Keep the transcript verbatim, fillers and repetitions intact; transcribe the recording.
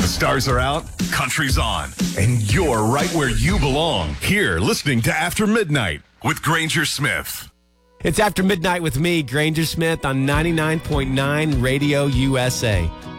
stars are out, country's on, and you're right where you belong. Here, listening to After Midnight with Granger Smith. It's After Midnight with me, Granger Smith, on ninety-nine point nine Radio U S A.